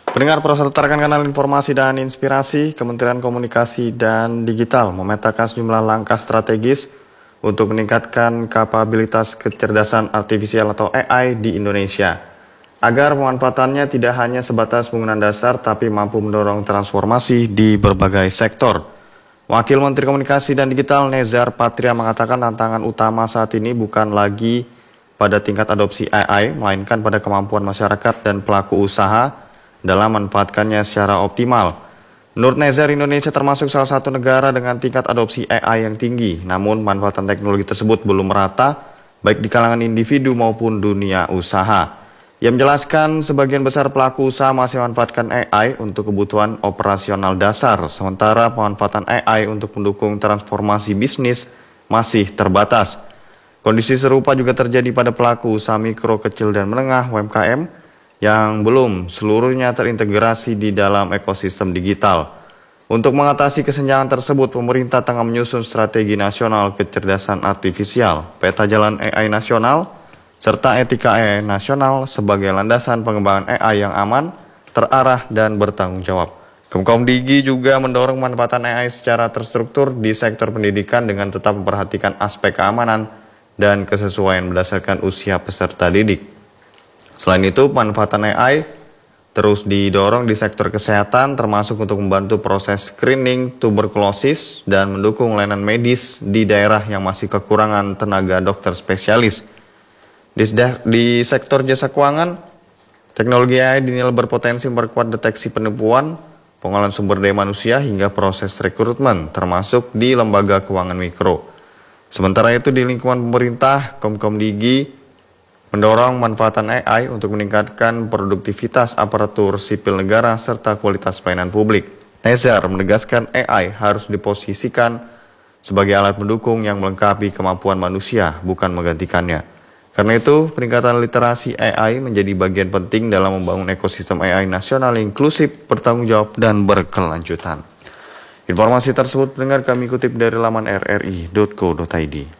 Pendengar Pro 1 rekan kanal informasi dan inspirasi, Kementerian Komunikasi dan Digital memetakan sejumlah langkah strategis untuk meningkatkan kapabilitas kecerdasan artifisial atau AI di Indonesia, agar pemanfaatannya tidak hanya sebatas penggunaan dasar tapi mampu mendorong transformasi di berbagai sektor. Wakil Menteri Komunikasi dan Digital Nezar Patria mengatakan tantangan utama saat ini bukan lagi pada tingkat adopsi AI, melainkan pada kemampuan masyarakat dan pelaku usaha dalam memanfaatkannya secara optimal. Menurut Nezar, Indonesia termasuk salah satu negara dengan tingkat adopsi AI yang tinggi, namun manfaatan teknologi tersebut belum merata, baik di kalangan individu maupun dunia usaha. Ia menjelaskan sebagian besar pelaku usaha masih memanfaatkan AI untuk kebutuhan operasional dasar, sementara pemanfaatan AI untuk mendukung transformasi bisnis masih terbatas. Kondisi serupa juga terjadi pada pelaku usaha mikro, kecil, dan menengah (UMKM) yang belum seluruhnya terintegrasi di dalam ekosistem digital. Untuk mengatasi kesenjangan tersebut, pemerintah tengah menyusun strategi nasional kecerdasan artifisial, peta jalan AI nasional, serta etika AI nasional sebagai landasan pengembangan AI yang aman, terarah, dan bertanggung jawab. Kemkomdigi juga mendorong pemanfaatan AI secara terstruktur di sektor pendidikan dengan tetap memperhatikan aspek keamanan dan kesesuaian berdasarkan usia peserta didik. Selain itu, pemanfaatan AI terus didorong di sektor kesehatan, termasuk untuk membantu proses screening tuberkulosis dan mendukung layanan medis di daerah yang masih kekurangan tenaga dokter spesialis. Di sektor jasa keuangan, teknologi AI dinilai berpotensi memperkuat deteksi penipuan, pengolahan sumber daya manusia, hingga proses rekrutmen, termasuk di lembaga keuangan mikro. Sementara itu, di lingkungan pemerintah, Kemkomdigi mendorong manfaatan AI untuk meningkatkan produktivitas aparatur sipil negara serta kualitas pelayanan publik. Nezar menegaskan AI harus diposisikan sebagai alat pendukung yang melengkapi kemampuan manusia, bukan menggantikannya. Karena itu, peningkatan literasi AI menjadi bagian penting dalam membangun ekosistem AI nasional inklusif, bertanggung jawab, dan berkelanjutan. Informasi tersebut pendengar kami kutip dari laman rri.co.id.